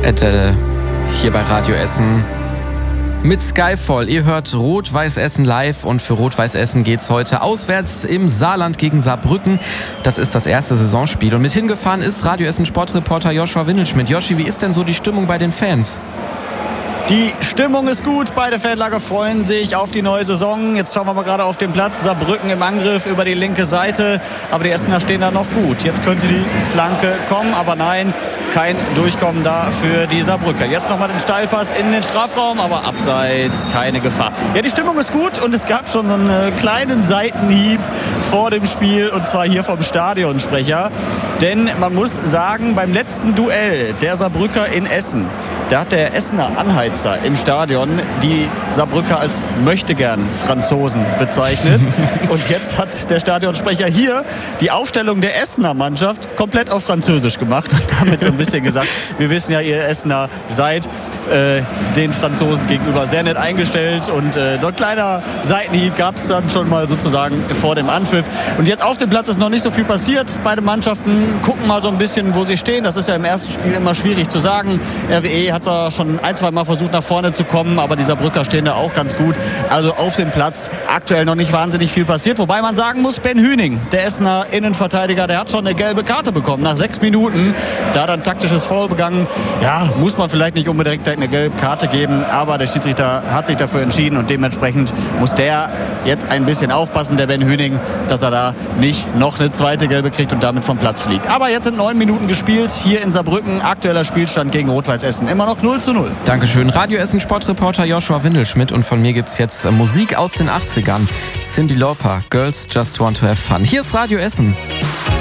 Adele hier bei Radio Essen mit Skyfall. Ihr hört Rot-Weiß Essen live und für Rot-Weiß Essen geht's heute auswärts im Saarland gegen Saarbrücken. Das ist das erste Saisonspiel und mit hingefahren ist Radio Essen Sportreporter Joshua Windelschmidt. Joshi, wie ist denn so die Stimmung bei den Fans? Die Stimmung ist gut, beide Fanlager freuen sich auf die neue Saison. Jetzt schauen wir mal gerade auf den Platz. Saarbrücken im Angriff über die linke Seite, aber die Essener stehen da noch gut. Jetzt könnte die Flanke kommen, aber nein, kein Durchkommen da für die Saarbrücker. Jetzt nochmal den Steilpass in den Strafraum, aber abseits keine Gefahr. Ja, die Stimmung ist gut und es gab schon so einen kleinen Seitenhieb vor dem Spiel und zwar hier vom Stadionsprecher. Denn man muss sagen, beim letzten Duell der Saarbrücker in Essen, da hat der Essener Anheizer im Stadion die Saarbrücker als Möchtegern-Franzosen bezeichnet. Und jetzt hat der Stadionsprecher hier die Aufstellung der Essener Mannschaft komplett auf Französisch gemacht. Und damit so ein bisschen gesagt, wir wissen ja, ihr Essener seid den Franzosen gegenüber sehr nett eingestellt. Und so ein kleiner Seitenhieb gab es dann schon mal sozusagen vor dem Anpfiff. Und jetzt auf dem Platz ist noch nicht so viel passiert. Beide Mannschaften gucken mal so ein bisschen, wo sie stehen. Das ist ja im ersten Spiel immer schwierig zu sagen. RWE hat zwar schon ein, zwei Mal versucht, nach vorne zu kommen, aber die Saarbrücker stehen da auch ganz gut. Also auf dem Platz aktuell noch nicht wahnsinnig viel passiert. Wobei man sagen muss, Ben Hüning, der Essener Innenverteidiger, der hat schon eine gelbe Karte bekommen. Nach 6 Minuten, da hat er ein taktisches Foul begangen. Ja, muss man vielleicht nicht unbedingt eine gelbe Karte geben, aber der Schiedsrichter hat sich dafür entschieden und dementsprechend muss der jetzt ein bisschen aufpassen, der Ben Hüning, dass er da nicht noch eine zweite gelbe kriegt und damit vom Platz fliegt. Aber jetzt sind 9 Minuten gespielt hier in Saarbrücken. Aktueller Spielstand gegen Rot-Weiß Essen immer noch 0:0. Dankeschön. Radio Essen Sportreporter Joshua Windelschmidt und von mir gibt's jetzt Musik aus den 80ern. Cyndi Lauper, Girls Just Want to Have Fun. Hier ist Radio Essen.